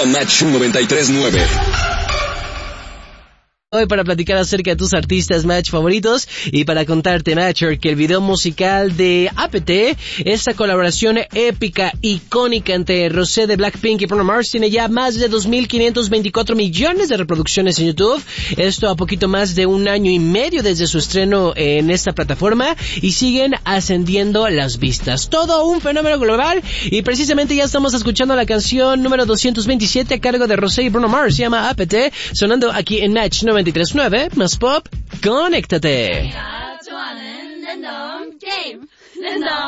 a Match 93.9. Hoy para platicar acerca de tus artistas Match favoritos y para contarte, Matcher, que el video musical de APT, esta colaboración épica, icónica entre Rosé de Blackpink y Bruno Mars, tiene ya más de 2.524 millones de reproducciones en YouTube. Esto a poquito más de 1 año y medio desde su estreno en esta plataforma y siguen ascendiendo las vistas. Todo un fenómeno global y precisamente ya estamos escuchando la canción número 227 a cargo de Rosé y Bruno Mars. Se llama APT, sonando aquí en Match 93.9, más pop, conéctate.